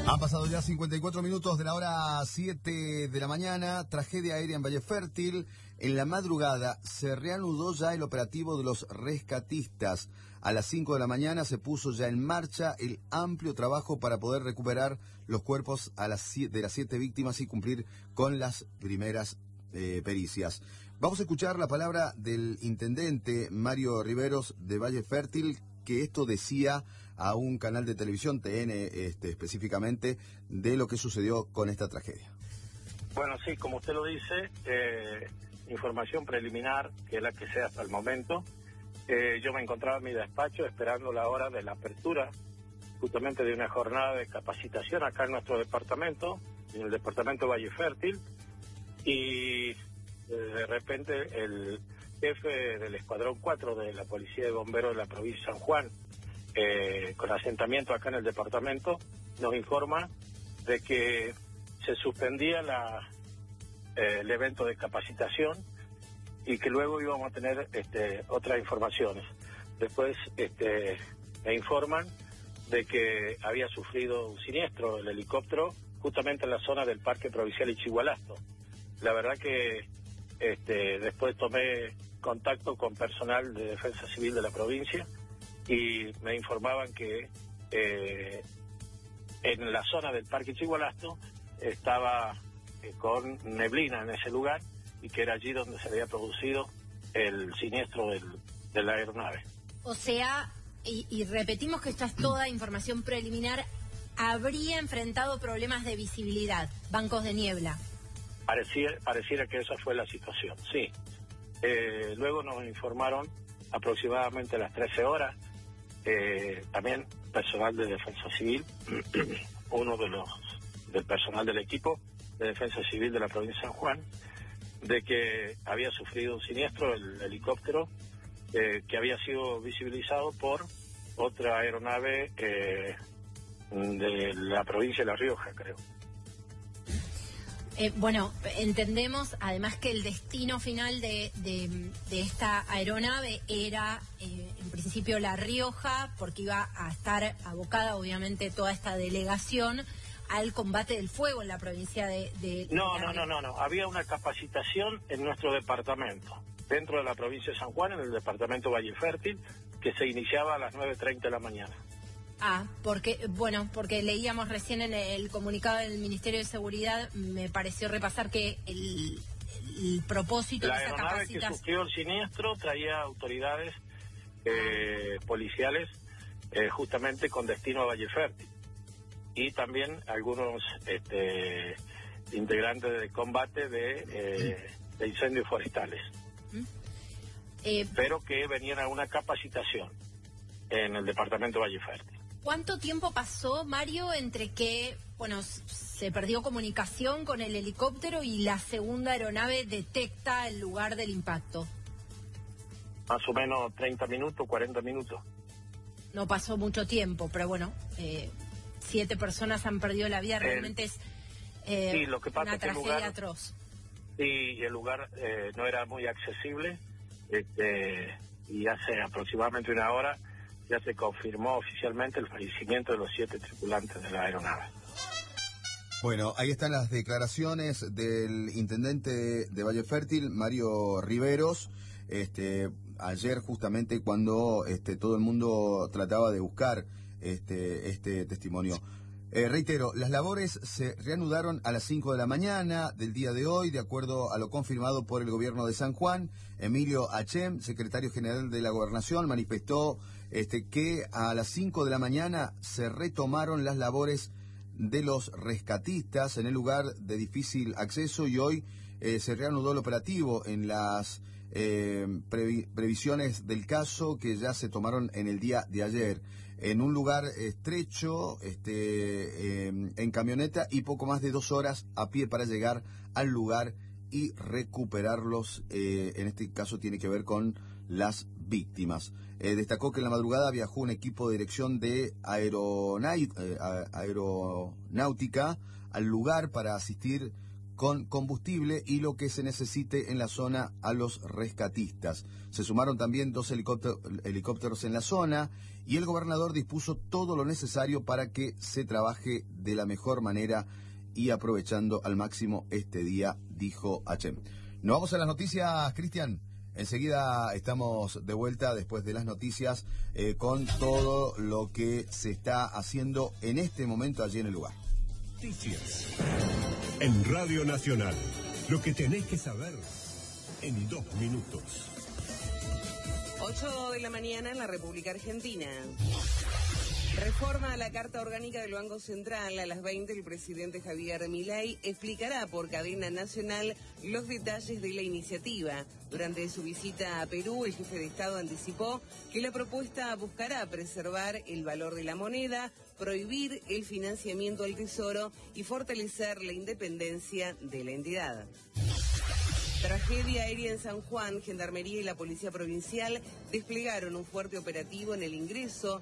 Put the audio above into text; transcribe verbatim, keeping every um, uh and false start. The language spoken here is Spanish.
Han pasado ya cincuenta y cuatro minutos de la hora siete de la mañana. Tragedia aérea en Valle Fértil. En la madrugada se reanudó ya el operativo de los rescatistas. A las cinco de la mañana se puso ya en marcha el amplio trabajo para poder recuperar los cuerpos a las siete, de las siete víctimas y cumplir con las primeras eh, pericias. Vamos a escuchar la palabra del intendente Mario Riveros de Valle Fértil, que esto decía a un canal de televisión, T N este, específicamente, de lo que sucedió con esta tragedia. Bueno, sí, como usted lo dice, eh, información preliminar, que es la que sea hasta el momento. Eh, yo me encontraba en mi despacho esperando la hora de la apertura, justamente de una jornada de capacitación acá en nuestro departamento, en el departamento Valle Fértil, y eh, de repente el jefe del Escuadrón cuatro de la Policía de Bomberos de la provincia de San Juan, eh, con asentamiento acá en el departamento, nos informa de que se suspendía la, eh, el evento de capacitación y que luego íbamos a tener este, otras informaciones. Después este, me informan de que había sufrido un siniestro el helicóptero justamente en la zona del Parque Provincial Ichigualasto. La verdad que este, después tomé contacto con personal de Defensa Civil de la provincia y me informaban que eh, en la zona del Parque Ichigualasto estaba eh, con neblina en ese lugar y que era allí donde se había producido el siniestro del, de la aeronave. O sea, y, y repetimos que esta es toda información preliminar, habría enfrentado problemas de visibilidad, bancos de niebla. Pareciera, pareciera que esa fue la situación, sí. Eh, luego nos informaron aproximadamente a las trece horas, eh, también personal de Defensa Civil, uno de los del personal del equipo de Defensa Civil de la provincia de San Juan, de que había sufrido un siniestro el helicóptero eh, que había sido visibilizado por otra aeronave eh, de la provincia de La Rioja, creo. Eh, bueno, entendemos además que el destino final de, de, de esta aeronave era eh, en principio La Rioja, porque iba a estar abocada obviamente toda esta delegación al combate del fuego en la provincia de... de no, de no, no, no, no, había una capacitación en nuestro departamento, dentro de la provincia de San Juan, en el departamento Valle Fértil, que se iniciaba a las nueve treinta de la mañana. Ah, porque, bueno, porque leíamos recién en el comunicado del Ministerio de Seguridad, me pareció repasar que el, el propósito la de esa aeronave capacitación... que sufrió el siniestro traía autoridades eh, policiales eh, justamente con destino a Valle Fértil y también algunos este, integrantes de combate de, eh, de incendios forestales, ¿Mm? eh, pero que venían a una capacitación en el departamento Valle Fértil. ¿Cuánto tiempo pasó, Mario, entre que, bueno, se perdió comunicación con el helicóptero y la segunda aeronave detecta el lugar del impacto? Más o menos treinta minutos, cuarenta minutos. No pasó mucho tiempo, pero bueno, eh, siete personas han perdido la vida, realmente el, es eh, sí, lo que pasa una es que tragedia el lugar, atroz. Sí, el lugar eh, no era muy accesible, este, y hace aproximadamente una hora ya se confirmó oficialmente el fallecimiento de los siete tripulantes de la aeronave. Bueno, ahí están las declaraciones del intendente de Valle Fértil, Mario Riveros, este, ayer justamente cuando este, todo el mundo trataba de buscar este, este testimonio. Eh, reitero, las labores se reanudaron a las cinco de la mañana del día de hoy, de acuerdo a lo confirmado por el gobierno de San Juan. Emilio Achem, secretario general de la Gobernación, manifestó este, que a las cinco de la mañana se retomaron las labores de los rescatistas en el lugar de difícil acceso y hoy eh, se reanudó el operativo en las eh, previ previsiones del caso que ya se tomaron en el día de ayer, en un lugar estrecho, este, eh, en camioneta y poco más de dos horas a pie para llegar al lugar y recuperarlos. Eh, en este caso tiene que ver con las víctimas. Eh, destacó que en la madrugada viajó un equipo de dirección de aeronai- eh, aeronáutica al lugar para asistir con combustible y lo que se necesite en la zona a los rescatistas. Se sumaron también dos helicópter- helicópteros en la zona y el gobernador dispuso todo lo necesario para que se trabaje de la mejor manera y aprovechando al máximo este día, dijo H. Nos vamos a las noticias, Cristian. Enseguida estamos de vuelta después de las noticias eh, con todo lo que se está haciendo en este momento allí en el lugar. Noticias en Radio Nacional. Lo que tenés que saber en dos minutos. ocho de la mañana en la República Argentina. Reforma a la Carta Orgánica del Banco Central. A las veinte, el presidente Javier Milei explicará por cadena nacional los detalles de la iniciativa. Durante su visita a Perú, el jefe de Estado anticipó que la propuesta buscará preservar el valor de la moneda, prohibir el financiamiento al Tesoro y fortalecer la independencia de la entidad. Tragedia aérea en San Juan. Gendarmería y la Policía Provincial desplegaron un fuerte operativo en el ingreso